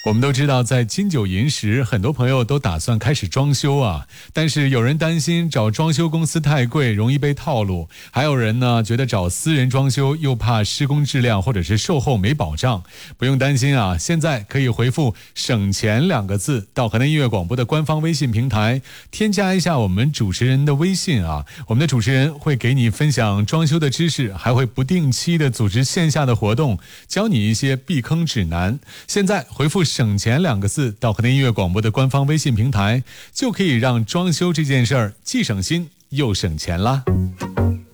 我们都知道，在金九银十，很多朋友都打算开始装修啊。但是有人担心找装修公司太贵，容易被套路；还有人呢，觉得找私人装修又怕施工质量或者是售后没保障。不用担心啊，现在可以回复“省钱”两个字到河南音乐广播的官方微信平台，添加一下我们主持人的微信啊。我们的主持人会给你分享装修的知识，还会不定期的组织线下的活动，教你一些避坑指南。现在回复省钱两个字到河南音乐广播的官方微信平台，就可以让装修这件事儿既省心又省钱啦。